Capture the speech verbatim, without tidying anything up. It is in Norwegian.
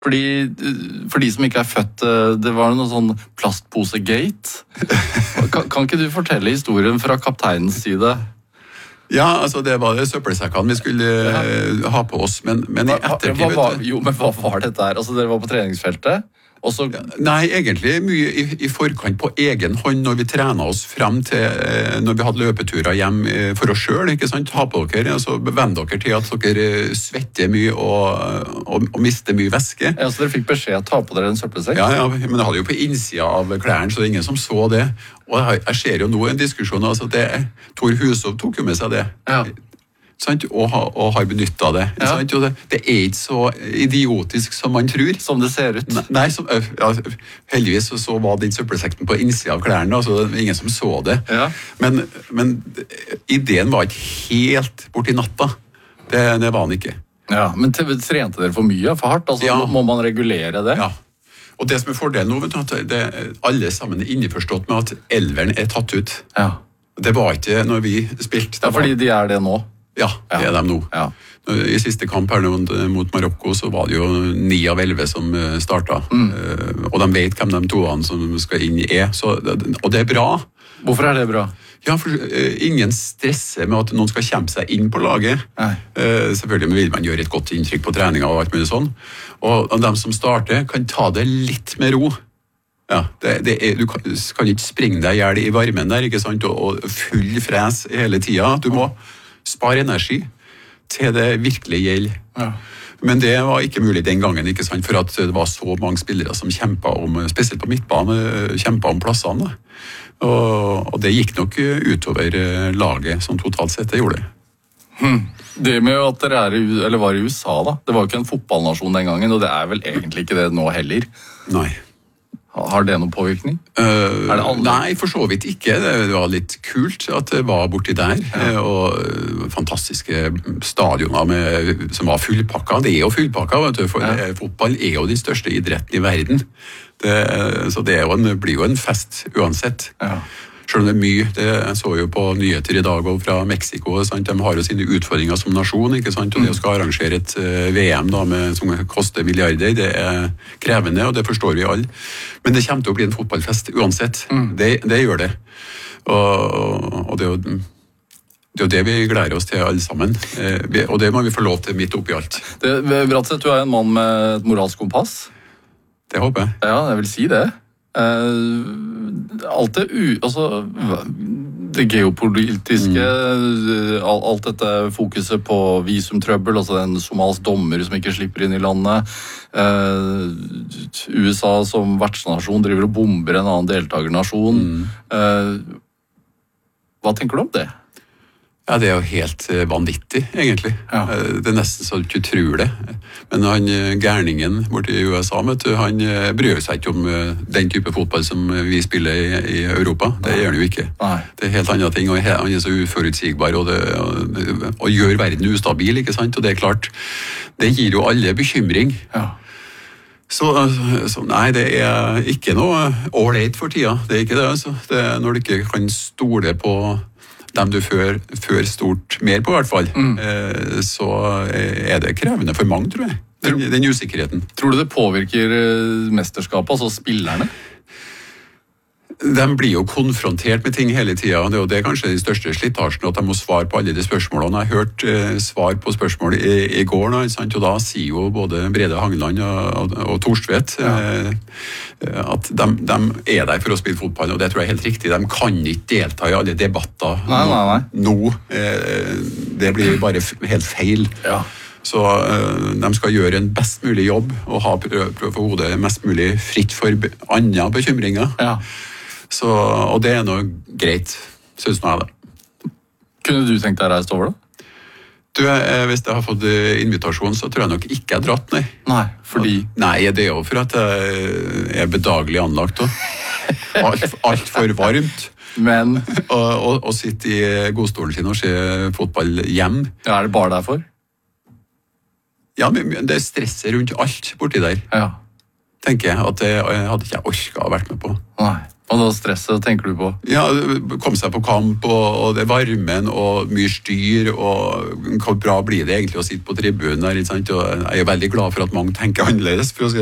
Fordi, for de som ikke er født, det var noe sånn plastpose-gate. Kan, kan ikke du fortelle historien fra kapteinens side? Ja, altså det var det søppelsekkene vi skulle ja. ha på oss, men, men i ettertid... Hva, hva, jo, men hva var dette her? Altså, dere var på treningsfeltet? Også... Nei, egentlig mye i, i forkant på egen hånd når vi trener oss frem til når vi hadde løpeturer hjem for oss selv, ikke sant? Ha på dere, altså venn dere til at dere svetter mye og, og, og mister mye væske. Ja, så dere fikk beskjed å ta på dere en søppelsekk? Ja, ja, men jeg hadde jo på innsida av klærne, så det er ingen som så det. Og jeg, jeg ser jo nå en diskusjon, altså det, Tor Husov tok jo med seg det. Ja. Sant? Og, ha, og har benyttet det. Ja. Sant? Og det. Det er ikke så idiotisk som man tror. Som det ser ut. Nei, som, ja, heldigvis så, så var den søppelsekten på innsida av klærne, altså det var ingen som så det. Ja. Men, men ideen var ikke helt borti natta. Det, det var den ikke. Ja, men trente dere for mye, for hardt? Altså, ja. Må man regulere det? Ja. Og det som er fordelen nå, vet du, det er alle sammen er innforstått med at elveren er tatt ut. Ja. Det var ikke når vi spilte. Ja, fordi de er det nå? Ja, det er de nå. Ja. I siste kamp her mot Marokko så var det jo ni av elleve som startet. Mm. Og de vet hvem de toene som skal inn er. Så, og det er bra. Hvorfor er det bra? Ja, for ingen stresser med at noen skal kjempe seg inn på laget. Nei. Selvfølgelig vil man gjøre et godt inntrykk på treninga og alt mulig sånn. Og de som starter kan ta det litt med ro. Ja, det, det er, du kan, kan ikke springe deg ihjel i varmen der, ikke sant? Og, og full fres hele tida. Du må spare energi til det virkelig gjelder. Ja. Men det var ikke mulig den gangen, ikke sant? For at det var så mange spillere som kjempet om, spesielt på midtbane, kjempet om plassene. Og, og det gikk nok utover laget som totalt sett det gjorde det. Hmm. Det med at dere er i, eller var i U S A da, det var jo ikke en fotballnasjon den gangen, og det er vel egentlig ikke det nå heller. Nei. Har det noen påvirkning? Uh, er det nei, for så vidt ikke. Det var litt kult at det var borti der. Ja. Og fantastiske stadioner med, som var fullpakka. Det er jo fullpakka, vet du, for ja. Fotball er jo den største idretten i verden. Det, så det jo en, blir jo en fest uansett. Ja. Selv om det er mye, det jeg så jo på nyheter i dag fra Mexico, sant? De har jo sine utfordringer som nasjon, ikke sant? Og det å skal arrangere et V M da, med, som koster milliarder, det er krevende, og det forstår vi alle. Men det kommer til å bli en fotballfest uansett. Mm. Det, det gjør det. Og, og det er jo... Det er jo det vi gleder oss til alle sammen, og det må vi få lov til midt oppi alt. Det, Bratseth, du er en mann med et moralsk kompass. Det håper jeg. Ja, jeg vil si det. Uh, alt det u... Altså, det geopolitiske, mm. alt, alt dette fokuset på visumtrøbbel, altså en somalisk dommer som ikke slipper inn i landet, uh, U S A som vertsnasjon driver og bomber en annen deltakernasjon. Mm. Uh, hva tenker du om det? Ja, det er jo helt vanvittig, egentlig. Ja. Det er nesten så du ikke tror det. Men han gærningen borte i U S A, vet du, han bryr seg ikke om den type fotball som vi spiller i, i Europa. Det gjør han jo ikke. Nei. Det er helt andre ting, og han er så uforutsigbar, og, det, og, og gjør verden ustabil, ikke sant? Og det er klart, det gir jo alle bekymring. Ja. Så, så nei, det er ikke noe ålreit for tida. Det er ikke det, altså. Det er når du ikke kan stole på dem du før, før stort mer på, i hvert fall, mm. eh, så er det krevende for mange, tror jeg, den, den usikkerheten. Tror du det påvirker mesterskapet, altså spillerne? De blir jo konfrontert med ting hele tida, og det er jo det kanskje de største slitasjen, at de må svare på alle de spørsmålene. Jeg har hørt eh, svar på spørsmål i, i går, nå, sant? Og da sier jo både Brede Hangeland og, og, og Thorstvedt ja. eh, at de, de er der for å spille fotball, og det tror jeg er helt riktig. De kan ikke delta i alle debatter nei, nei, nei. nå. Eh, det blir bare helt feil. Ja. Så uh, de skal gjøre en best mulig jobb og ha prøve prøv for hodet mest mulig fritt for be- andre bekymringer. Ja. Så, og det er noe greit, synes nå jeg det. Kunne du tenkt deg å reise over da? Du, eh, hvis jeg har fått invitasjon, så tror jeg nok ikke jeg dratt, nei. Nei, fordi? Nei, det er jo for at jeg er bedagelig anlagt også. Alt, alt for varmt. Men? og, og, og sitte i godstolen sin og se fotball hjem. Ja, er det bare derfor? Ja, men det er stresset rundt alt borti der. Ja. Tenker jeg at det hadde ikke jeg orket å vært med på. Nei. Og da stresset tenker du på? Ja, komme seg på kamp, og, og det varmen, og mye styr, og hvor bra blir det egentlig å sitte på tribunen der, ikke sant? Og jeg er veldig glad for at mange tenker annerledes, for å si